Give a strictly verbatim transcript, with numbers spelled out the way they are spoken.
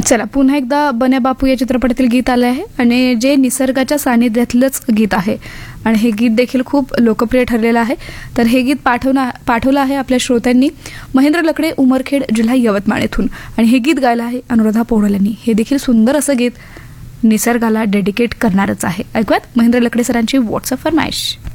चला पुन्हा एकदा बन्या बापू या चित्रपटातील गीत आले आहे आणि जे निसर्गाच्या सानिध्यातलंच गीत आहे आणि हे गीत देखील खूप लोकप्रिय ठरलेलं आहे. तर हे गीत पाठवणं पाठवलं आहे आपल्या श्रोत्यांनी महेंद्र लकडे, उमरखेड, जिल्हा यवतमाळ येथून आणि हे गीत गायलं आहे अनुराधा पौडवाल यांनी. हे देखील सुंदर असं गीत निसर्गाला डेडिकेट करणारच आहे. ऐकूयात महेंद्र लकडे सरांची व्हॉट्सअप फरमाईश.